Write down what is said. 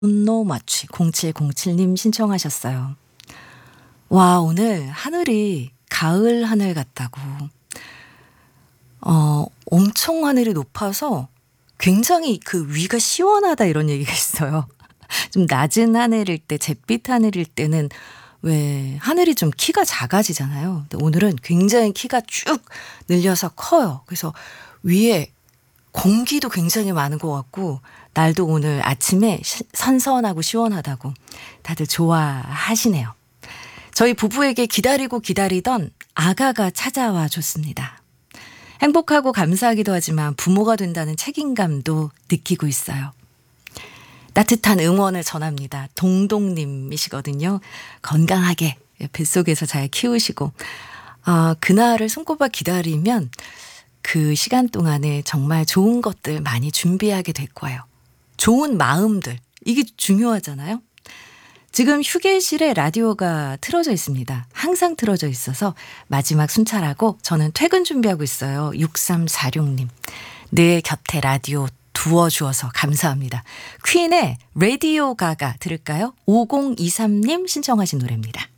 분노 마취 0707님 신청하셨어요. 와, 오늘 하늘이 가을 하늘 같다고. 엄청 하늘이 높아서 굉장히 그 위가 시원하다 이런 얘기가 있어요. 좀 낮은 하늘일 때, 잿빛 하늘일 때는 왜 하늘이 좀 키가 작아지잖아요. 근데 오늘은 굉장히 키가 쭉 늘려서 커요. 그래서 위에 공기도 굉장히 많은 것 같고 날도 오늘 아침에 선선하고 시원하다고 다들 좋아하시네요. 저희 부부에게 기다리고 기다리던 아가가 찾아와 줬습니다. 행복하고 감사하기도 하지만 부모가 된다는 책임감도 느끼고 있어요. 따뜻한 응원을 전합니다. 동동님이시거든요. 건강하게 뱃속에서 잘 키우시고 그날을 손꼽아 기다리면 그 시간 동안에 정말 좋은 것들 많이 준비하게 될 거예요. 좋은 마음들, 이게 중요하잖아요. 지금 휴게실에 라디오가 틀어져 있습니다. 항상 틀어져 있어서 마지막 순찰하고 저는 퇴근 준비하고 있어요. 6346님. 내 곁에 라디오 두어주어서 감사합니다. 퀸의 라디오 가가 들을까요? 5023님 신청하신 노래입니다.